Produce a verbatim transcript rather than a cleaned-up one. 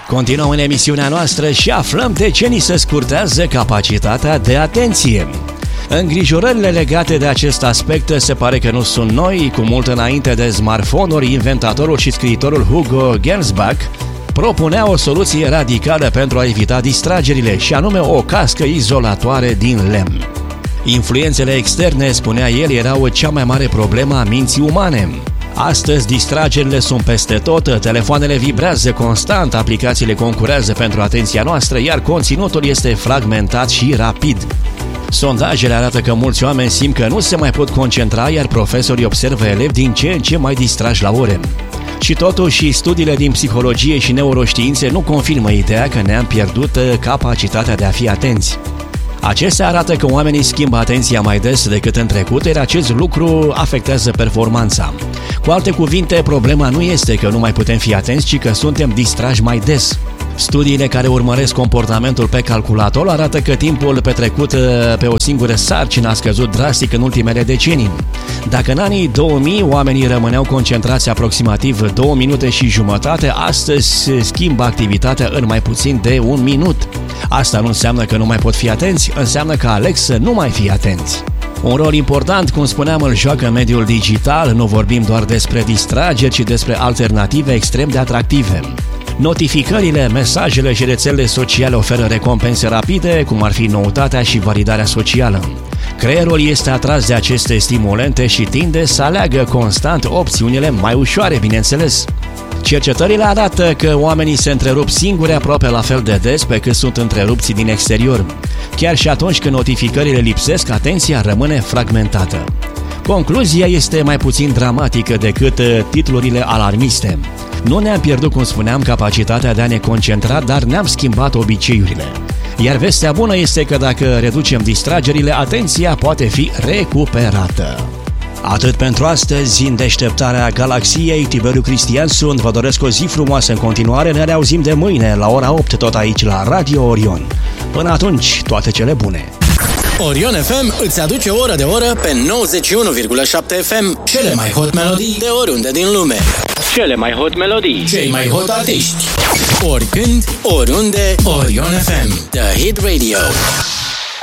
Continuăm în emisiunea noastră și aflăm de ce ni se scurtează capacitatea de atenție. Îngrijorările legate de acest aspect se pare că nu sunt noi. Cu mult înainte de smartphone-uri, inventatorul și scriitorul Hugo Gernsback propunea o soluție radicală pentru a evita distragerile, și anume o cască izolatoare din lemn. Influențele externe, spunea el, erau cea mai mare problemă a minții umane. Astăzi, distragerile sunt peste tot, telefoanele vibrează constant, aplicațiile concurează pentru atenția noastră, iar conținutul este fragmentat și rapid. Sondajele arată că mulți oameni simt că nu se mai pot concentra, iar profesorii observă elevi din ce în ce mai distrași la ore. Și totuși, studiile din psihologie și neuroștiințe nu confirmă ideea că ne-am pierdut capacitatea de a fi atenți. Acestea arată că oamenii schimbă atenția mai des decât în trecut, iar acest lucru afectează performanța. Cu alte cuvinte, problema nu este că nu mai putem fi atenți, ci că suntem distrași mai des. Studiile care urmăresc comportamentul pe calculator arată că timpul petrecut pe o singură sarcină a scăzut drastic în ultimele decenii. Dacă în anii două mii oamenii rămâneau concentrați aproximativ două minute și jumătate, astăzi se schimbă activitatea în mai puțin de un minut. Asta nu înseamnă că nu mai pot fi atenți, înseamnă că aleg să nu mai fie atenți. Un rol important, cum spuneam, îl joacă mediul digital. Nu vorbim doar despre distrageri, ci despre alternative extrem de atractive. Notificările, mesajele și rețelele sociale oferă recompense rapide, cum ar fi noutatea și validarea socială. Creierul este atras de aceste stimulente și tinde să aleagă constant opțiunile mai ușoare, bineînțeles. Cercetările arată că oamenii se întrerup singuri aproape la fel de des pe cât sunt întrerupți din exterior. Chiar și atunci când notificările lipsesc, atenția rămâne fragmentată. Concluzia este mai puțin dramatică decât titlurile alarmiste. Nu ne-am pierdut, cum spuneam, capacitatea de a ne concentra, dar ne-am schimbat obiceiurile. Iar vestea bună este că dacă reducem distragerile, atenția poate fi recuperată. Atât pentru astăzi, în deșteptarea galaxiei. Tiberiu Cristian sunt, vă doresc o zi frumoasă în continuare, ne reauzim de mâine la ora opt tot aici la Radio Orion. Până atunci, toate cele bune! Orion F M îți aduce oră de oră pe nouăzeci și unu virgulă șapte F M cele mai hot melodii de oriunde din lume. Cele mai hot melodii, cei mai hot artiști. Oricând, oriunde, Orion F M, The Hit Radio.